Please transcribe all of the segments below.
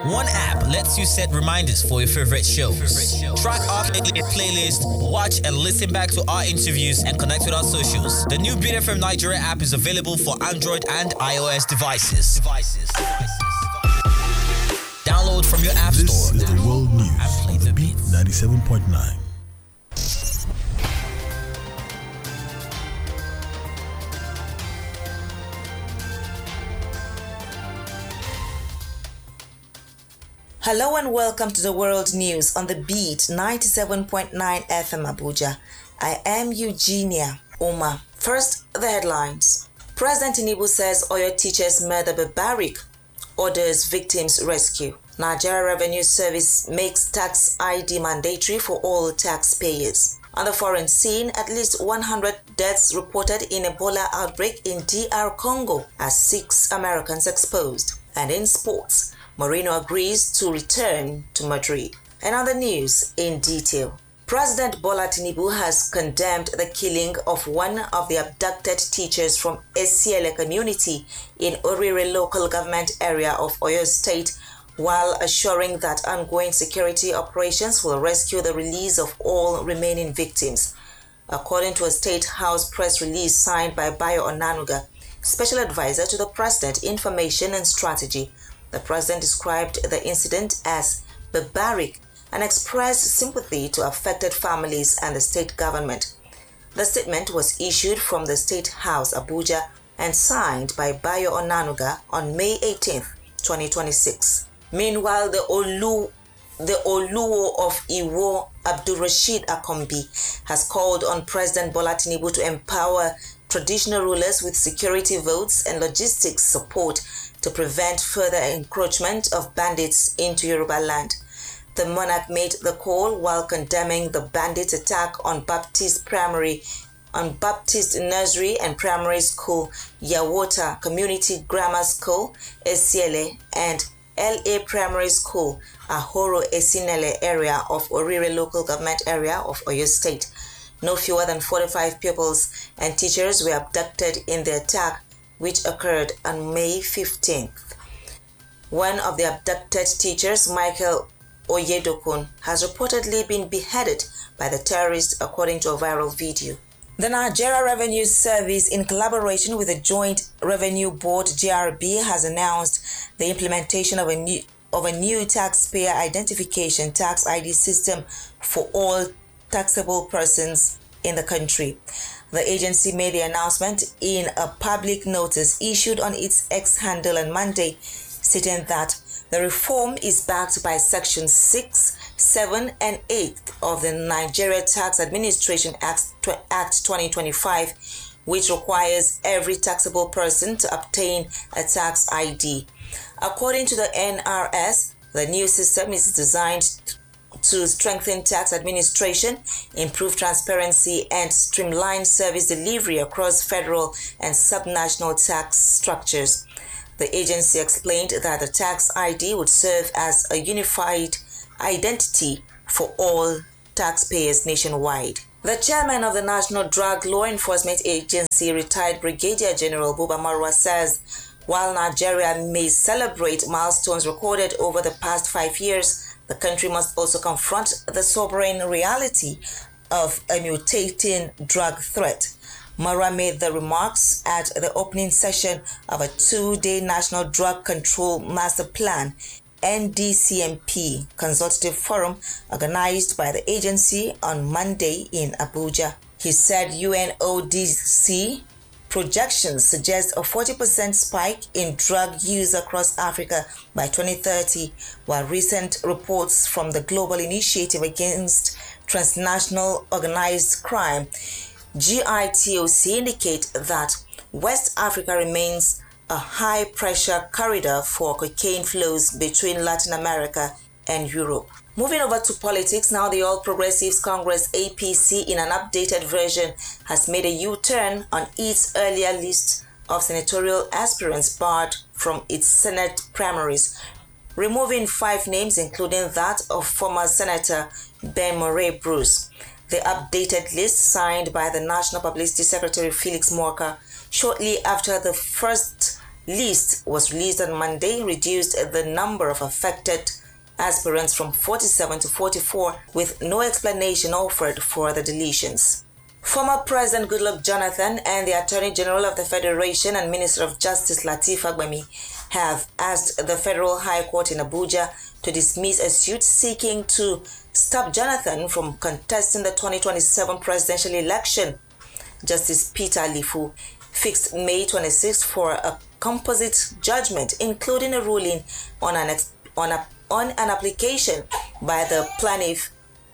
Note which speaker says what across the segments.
Speaker 1: One app lets you set reminders for your favorite shows. Track our playlist, watch and listen back to our interviews, and connect with our socials. The new Beat FM Nigeria app is available for Android and iOS devices. Download from your app store.
Speaker 2: This is the world news on the Beat 97.9.
Speaker 3: Hello and welcome to the World News on the Beat 97.9 FM Abuja. I am Eugenia Oma. First, the headlines. President Tinubu says Oyo teachers murder barbaric, orders victims rescue. Nigeria Revenue Service makes tax ID mandatory for all taxpayers. On the foreign scene, at least 100 deaths reported in Ebola outbreak in DR Congo as 6 Americans exposed. And in sports, Mourinho agrees to return to Madrid. And on the news in detail, President Bola Tinubu has condemned the killing of one of the abducted teachers from Esiele community in Orire local government area of Oyo State, while assuring that ongoing security operations will rescue the release of all remaining victims. According to a State House press release signed by Bayo Onanuga, Special Advisor to the President, Information and Strategy, the President described the incident as barbaric and expressed sympathy to affected families and the state government. The statement was issued from the State House, Abuja, and signed by Bayo Onanuga on May 18, 2026. Meanwhile, the Oluwo of Iwo, Abdulrasheed Akombi, has called on President Bola Tinubu to empower traditional rulers with security votes and logistics support to prevent further encroachment of bandits into Yoruba land. The monarch made the call while condemning the bandit attack on Baptist Nursery and Primary School, Yawota Community Grammar School, Esiele, and LA Primary School, Ahoro Esinele area of Orire local government area of Oyo State. No fewer than 45 pupils and teachers were abducted in the attack, which occurred on May 15th. One of the abducted teachers, Michael Oyedokun, has reportedly been beheaded by the terrorists, according to a viral video. The Nigeria Revenue Service, in collaboration with the Joint Revenue Board (GRB), has announced the implementation of a new taxpayer identification tax ID system for all taxable persons in the country. The agency made the announcement in a public notice issued on its X handle on Monday, stating that the reform is backed by Section 6, 7, and 8 of the Nigeria Tax Administration Act 2025, which requires every taxable person to obtain a tax ID. According to the NRS, the new system is designed to strengthen tax administration, improve transparency, and streamline service delivery across federal and subnational tax structures. The agency explained that the tax ID would serve as a unified identity for all taxpayers nationwide. The chairman of the National Drug Law Enforcement Agency, retired Brigadier General Buba Marwa, says while Nigeria may celebrate milestones recorded over the past 5 years, the country must also confront the sobering reality of a mutating drug threat. Marwa made the remarks at the opening session of a 2-day National Drug Control Master Plan NDCMP consultative forum organized by the agency on Monday in Abuja. He said UNODC projections suggest a 40% spike in drug use across Africa by 2030, while recent reports from the Global Initiative Against Transnational Organized Crime, GITOC, indicate that West Africa remains a high-pressure corridor for cocaine flows between Latin America and Europe. Moving over to politics now, the All Progressives Congress APC, in an updated version, has made a U-turn on its earlier list of senatorial aspirants barred from its Senate primaries, removing 5 names, including that of former Senator Ben Murray Bruce. The updated list, signed by the National Publicity Secretary Felix Morka, shortly after the first list was released on Monday reduced the number of affected aspirants from 47 to 44, with no explanation offered for the deletions. Former President Goodluck Jonathan and the Attorney General of the Federation and Minister of Justice Lateef Fagbemi have asked the Federal High Court in Abuja to dismiss a suit seeking to stop Jonathan from contesting the 2027 presidential election. Justice Peter Lifu fixed May 26 for a composite judgment, including a ruling on an application by the plaintiff,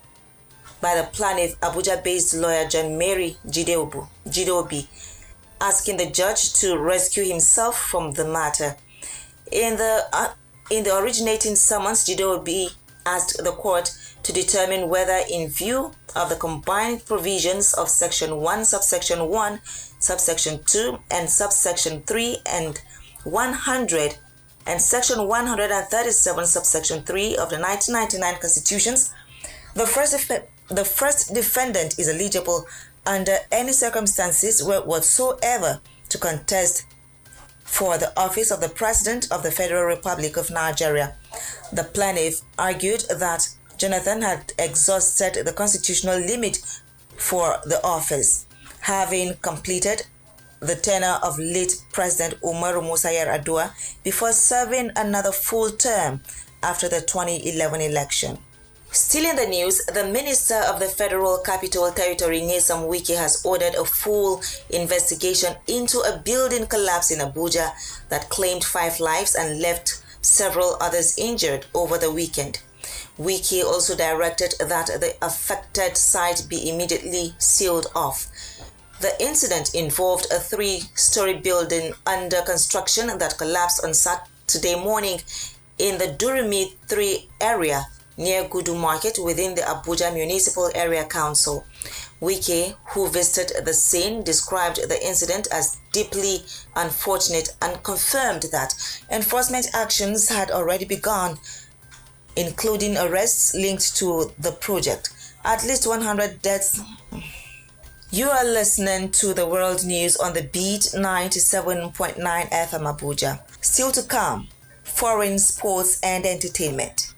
Speaker 3: Abuja-based lawyer John Mary Jideobi, asking the judge to rescue himself from the matter. In the originating summons, Jideobi asked the court to determine whether, in view of the combined provisions of Section 1, Subsection 1, Subsection 2, and Subsection 3 and 100, and Section 137, Subsection 3 of the 1999 Constitutions, the first defendant is eligible under any circumstances whatsoever to contest for the office of the President of the Federal Republic of Nigeria. The plaintiff argued that Jonathan had exhausted the constitutional limit for the office, having completed the tenure of late President Umaru Musa Yar'Adua before serving another full term after the 2011 election. Still in the news, the Minister of the Federal Capital Territory, Nyesom Wike, has ordered a full investigation into a building collapse in Abuja that claimed 5 lives and left several others injured over the weekend. Wike also directed that the affected site be immediately sealed off. The incident involved a 3-story building under construction that collapsed on Saturday morning in the Durumi 3 area near Gudu Market within the Abuja Municipal Area Council. Wike, who visited the scene, described the incident as deeply unfortunate and confirmed that enforcement actions had already begun, including arrests linked to the project. At least 100 deaths. You are listening to the World News on the Beat 97.9 FM Abuja. Still to come, foreign sports and entertainment.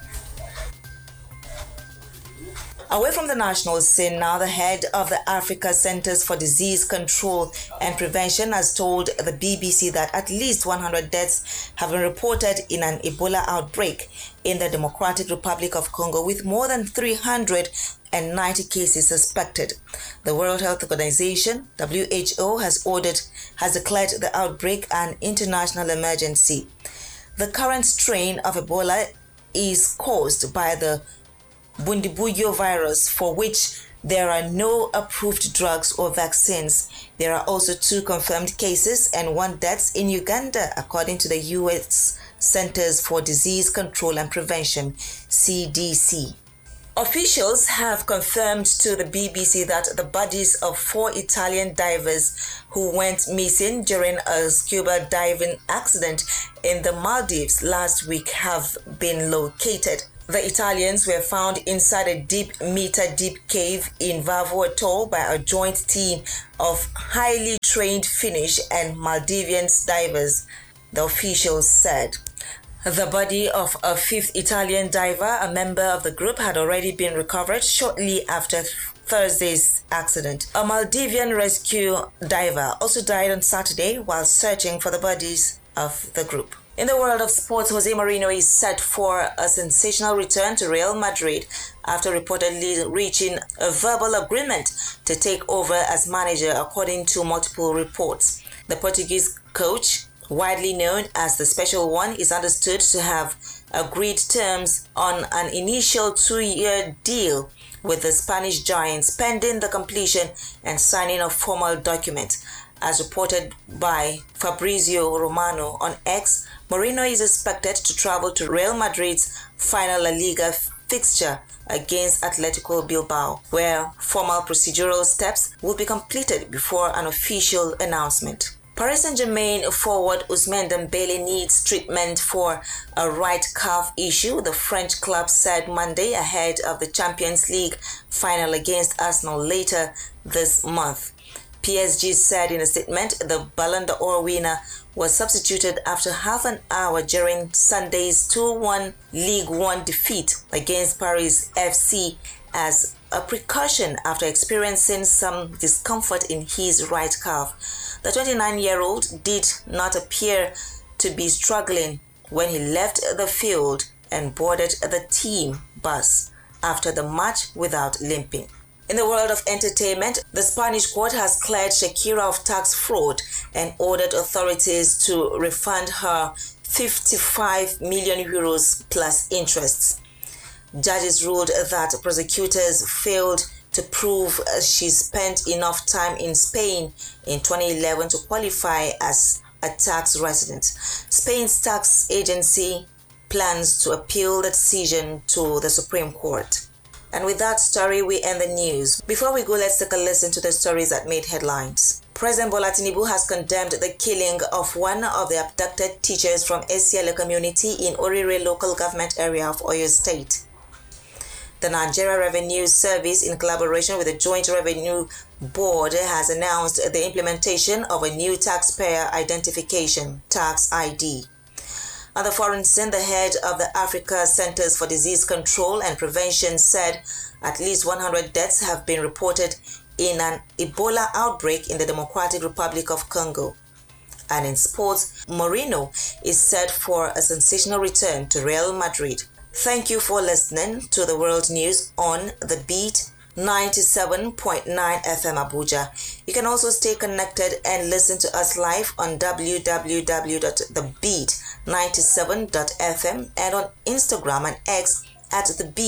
Speaker 3: Away from the national scene now, the head of the Africa Centers for Disease Control and Prevention has told the BBC that at least 100 deaths have been reported in an Ebola outbreak in the Democratic Republic of Congo, with more than 390 cases suspected. The World Health Organization, WHO, has declared the outbreak an international emergency. The current strain of Ebola is caused by the Bundibugyo virus, for which there are no approved drugs or vaccines. There are also 2 confirmed cases and 1 death in Uganda, according to the U.S. Centers for Disease Control and Prevention, CDC. Officials have confirmed to the BBC that the bodies of 4 Italian divers who went missing during a scuba diving accident in the Maldives last week have been located. The Italians were found inside a meter-deep cave in Vavo Atoll by a joint team of highly trained Finnish and Maldivian divers, the officials said. The body of a 5th Italian diver, a member of the group, had already been recovered shortly after Thursday's accident. A Maldivian rescue diver also died on Saturday while searching for the bodies of the group. In the world of sports, Jose Mourinho is set for a sensational return to Real Madrid after reportedly reaching a verbal agreement to take over as manager, according to multiple reports. The Portuguese coach, widely known as the Special One, is understood to have agreed terms on an initial 2-year deal with the Spanish giants, pending the completion and signing of formal documents. As reported by Fabrizio Romano on X, Mourinho is expected to travel to Real Madrid's final La Liga fixture against Atletico Bilbao, where formal procedural steps will be completed before an official announcement. Paris Saint-Germain forward Ousmane Dembele needs treatment for a right calf issue, the French club said Monday ahead of the Champions League final against Arsenal later this month. PSG said in a statement the Ballon d'Or winner was substituted after half an hour during Sunday's 2-1 League One defeat against Paris FC as a precaution after experiencing some discomfort in his right calf. The 29-year-old did not appear to be struggling when he left the field and boarded the team bus after the match without limping. In the world of entertainment, the Spanish court has cleared Shakira of tax fraud and ordered authorities to refund her 55 million euros plus interests. Judges ruled that prosecutors failed to prove she spent enough time in Spain in 2011 to qualify as a tax resident. Spain's tax agency plans to appeal the decision to the Supreme Court. And with that story, we end the news. Before we go, let's take a listen to the stories that made headlines. President Bola Tinubu has condemned the killing of one of the abducted teachers from Esiele community in Orire local government area of Oyo State. The Nigeria Revenue Service, in collaboration with the Joint Revenue Board, has announced the implementation of a new taxpayer identification, Tax ID. On the foreign scene, the head of the Africa Centers for Disease Control and Prevention said at least 100 deaths have been reported in an Ebola outbreak in the Democratic Republic of Congo. And in sports, Mourinho is set for a sensational return to Real Madrid. Thank you for listening to the World News on The Beat 97.9 FM Abuja. You can also stay connected and listen to us live on www.thebeat97.fm and on Instagram and X at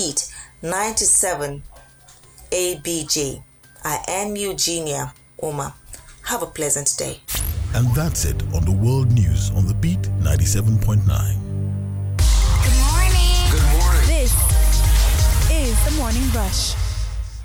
Speaker 3: thebeat97abj. I am Eugenia Uma. Have a pleasant day.
Speaker 2: And that's it on the World News on The Beat 97.9.
Speaker 4: Good morning. This is The Morning Rush.